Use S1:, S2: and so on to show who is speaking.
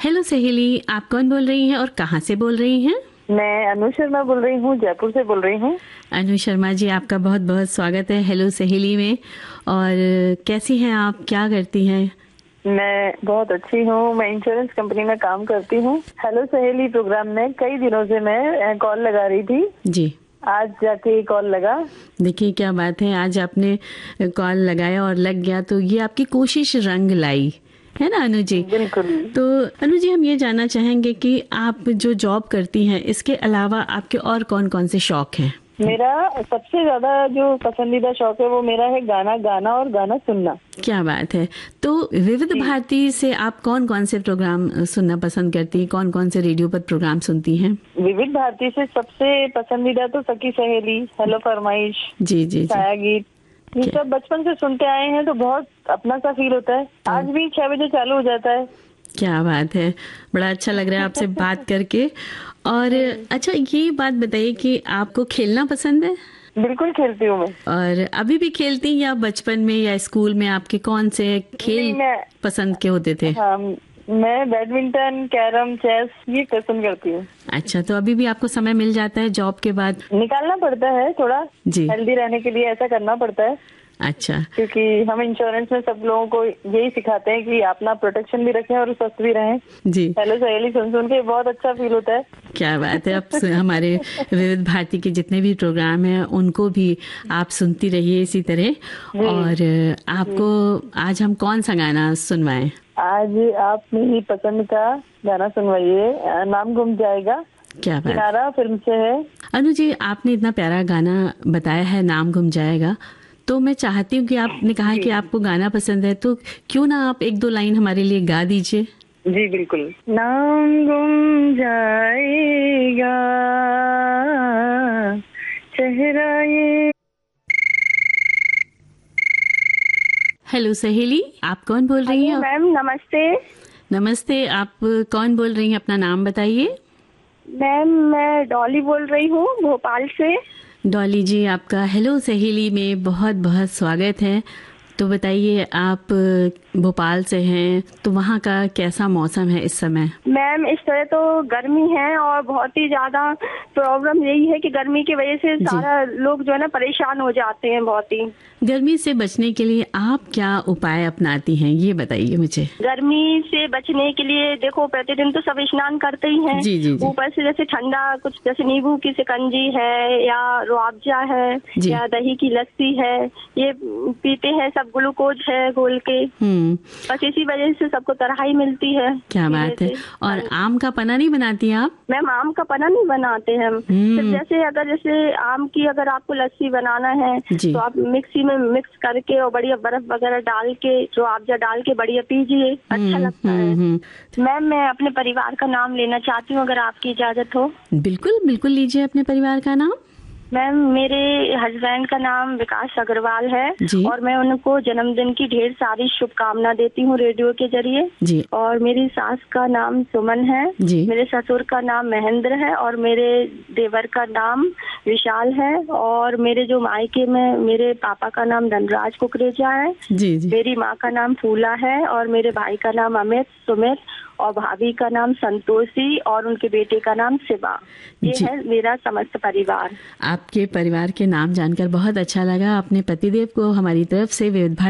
S1: Hello सहेली, आप कौन बोल रही हैं और कहाँ से बोल रही हैं?
S2: मैं अनु शर्मा बोल रही हूँ, जयपुर से बोल रही हूँ।
S1: अनु शर्मा जी, आपका बहुत बहुत स्वागत है हेलो सहेली में। और कैसी हैं आप, क्या करती हैं?
S2: मैं बहुत अच्छी हूँ। मैं इंश्योरेंस कंपनी में काम करती हूँ। हेलो सहेली प्रोग्राम में कई दिनों से मैं कॉल लगा रही थी
S1: जी।
S2: आज जाके कॉल लगा।
S1: देखिए क्या बात है, आज आपने कॉल लगाया और लग गया, तो ये आपकी कोशिश रंग लाई है ना अनु जी?
S2: बिल्कुल।
S1: तो अनु जी, हम ये जानना चाहेंगे कि आप जो जॉब करती हैं इसके अलावा आपके और कौन कौन से शौक हैं?
S2: मेरा सबसे ज्यादा जो पसंदीदा शौक है वो मेरा है गाना गाना और गाना सुनना।
S1: क्या बात है। तो विविध भारती से आप कौन कौन से प्रोग्राम सुनना पसंद करती हैं? कौन कौन से रेडियो पर प्रोग्राम सुनती हैं?
S2: विविध भारती से सबसे पसंदीदा तो सखी सहेली, हेलो फरमाइश,
S1: जी जी
S2: छाया
S1: जी।
S2: गीत, ये सब बचपन से सुनते आए हैं तो बहुत अपना सा फील होता है। आज भी 6 बजे चालू हो जाता है।
S1: क्या बात है, बड़ा अच्छा लग रहा है आपसे बात करके। और अच्छा, ये बात बताइए कि आपको खेलना पसंद है?
S2: बिल्कुल खेलती हूँ मैं।
S1: और अभी भी खेलती हैं या बचपन में या स्कूल में आपके कौन से खेल पसंद के होते थे?
S2: हाँ, मैं बैडमिंटन, कैरम, चेस ये पसंद करती हूँ।
S1: अच्छा, तो अभी भी आपको समय मिल जाता है जॉब के बाद?
S2: निकालना पड़ता है थोड़ा
S1: जी।
S2: हेल्दी रहने के लिए, ऐसा करना पड़ता है।
S1: अच्छा।
S2: क्योंकि हम इंश्योरेंस में सब लोगों को यही सिखाते हैं कि अपना प्रोटेक्शन भी रखें और स्वस्थ भी रहें।
S1: जी।
S2: हेलो सहेली सुन के बहुत अच्छा फील होता है।
S1: क्या बात है। अब हमारे विविध भारती के जितने भी प्रोग्राम हैं उनको भी आप सुनती रहिए इसी तरह। और आपको आज हम कौन सा गाना सुनवाएं?
S2: आज आप मेरी पसंद का गाना सुनवाइए, नाम गुम जाएगा।
S1: क्या बात।
S2: किनारा फिल्म से है।
S1: अनु जी, आपने इतना प्यारा गाना बताया है, नाम गुम जाएगा, तो मैं चाहती हूँ कि आपने कहा कि आपको गाना पसंद है, तो क्यों ना आप एक दो लाइन हमारे लिए गा दीजिए।
S2: जी बिल्कुल। नाम गुम जाएगा, चेहरा ये।
S1: हेलो सहेली, आप कौन बोल रही हैं?
S2: मैम नमस्ते।
S1: नमस्ते, आप कौन बोल रही हैं? अपना नाम बताइए।
S2: मैम मैं डॉली बोल रही हूँ, भोपाल से।
S1: डॉली जी, आपका हेलो सहेली में बहुत बहुत स्वागत है। तो बताइए, आप भोपाल से हैं तो वहाँ का कैसा मौसम है इस समय?
S2: मैम इस तरह तो गर्मी है और बहुत ही ज्यादा प्रॉब्लम यही है कि गर्मी की वजह से सारा लोग जो है ना परेशान हो जाते हैं बहुत ही।
S1: गर्मी से बचने के लिए आप क्या उपाय अपनाती हैं, ये बताइए मुझे।
S2: गर्मी से बचने के लिए देखो, प्रतिदिन तो सब स्नान करते ही हैं।
S1: जी जी जी।
S2: ऊपर से जैसे ठंडा कुछ, जैसे नींबू की शिकंजी है या रुआवजा है या दही की लस्सी है, ये पीते हैं सब। ग्लूकोज है घोल के। बस इसी वजह से सबको तराई मिलती है।
S1: क्या बात है। और आम का पन्ना नहीं बनाती आप?
S2: मैम आम का पन्ना नहीं बनाते हैं हम। जैसे आम की अगर आपको लस्सी बनाना है तो आप मिक्सी में मिक्स करके और बढ़िया बर्फ वगैरह डाल के, रुआवजा डाल के बढ़िया पीजिए, अच्छा लगता है। मैम मैं अपने परिवार का नाम लेना चाहती हूँ, अगर आपकी इजाजत हो।
S1: बिल्कुल बिल्कुल, लीजिए अपने परिवार का नाम।
S2: मैम मेरे हस्बैंड का नाम विकास अग्रवाल है और मैं उनको जन्मदिन की ढेर सारी शुभकामना देती हूँ रेडियो के जरिए। और मेरी सास का नाम सुमन है, मेरे ससुर का नाम महेंद्र है और मेरे देवर का नाम विशाल है। और मेरे जो मायके में मेरे पापा का नाम धनराज कुकरेजा है, मेरी माँ का नाम फूला है और मेरे भाई का नाम अमित, सुमित और भाभी का नाम संतोषी और उनके बेटे का नाम शिवा। ये है मेरा समस्त परिवार।
S1: आपके परिवार के नाम जानकर बहुत अच्छा लगा। अपने पतिदेव को हमारी तरफ से विविध